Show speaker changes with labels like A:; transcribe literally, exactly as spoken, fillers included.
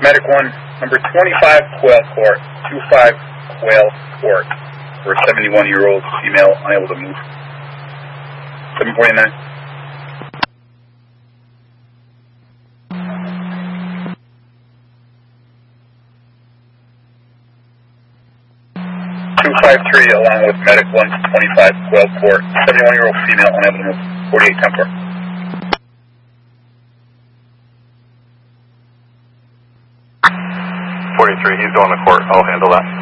A: Medic one, number twenty-five Quail Court, twenty-five Quail Court, for a seventy-one-year-old female unable to move. seven forty-nine. two five three, along with Medic one, twenty-five Quail Court, seventy-one-year-old female unable to move, forty-eight ten four.
B: forty-three, he's on the court. I'll handle that.